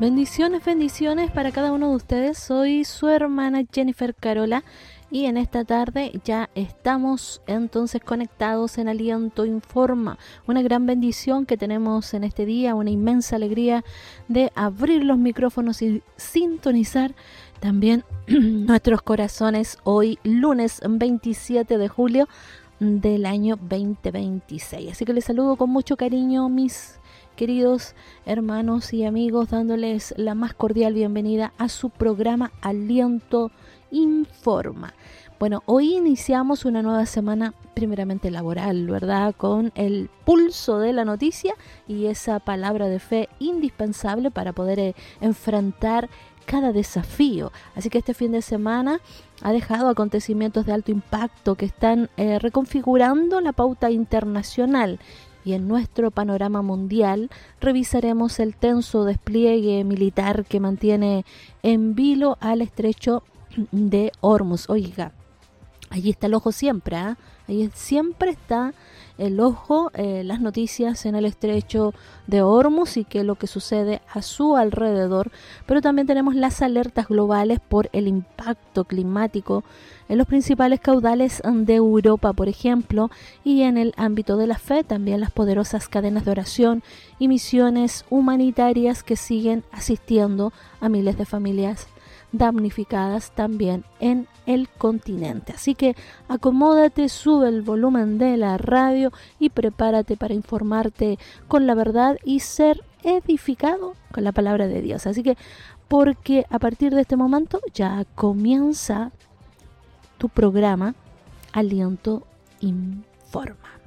Bendiciones, bendiciones para cada uno de ustedes. Soy su hermana Jennifer Carola y en esta tarde ya estamos entonces conectados en Aliento Informa. Una gran bendición que tenemos en este día, una inmensa alegría de abrir los micrófonos y sintonizar también nuestros corazones hoy lunes 27 de julio del año 2026. Así que les saludo con mucho cariño, mis queridos hermanos y amigos, dándoles la más cordial bienvenida a su programa Aliento Informa. Bueno, hoy iniciamos una nueva semana primeramente laboral, ¿verdad? Con el pulso de la noticia y esa palabra de fe indispensable para poder enfrentar cada desafío. Así que este fin de semana ha dejado acontecimientos de alto impacto que están reconfigurando la pauta internacional. Y en nuestro panorama mundial revisaremos el tenso despliegue militar que mantiene en vilo al estrecho de Hormuz. Oiga, allí está el ojo siempre, ¿eh? Ahí siempre está el ojo, las noticias en el estrecho de Hormuz y qué es lo que sucede a su alrededor, pero también tenemos las alertas globales por el impacto climático en los principales caudales de Europa, por ejemplo, y en el ámbito de la fe también las poderosas cadenas de oración y misiones humanitarias que siguen asistiendo a miles de familias damnificadas también en el continente. Así que acomódate, sube el volumen de la radio y prepárate para informarte con la verdad y ser edificado con la palabra de Dios. Así que, porque a partir de este momento ya comienza tu programa Aliento Informa.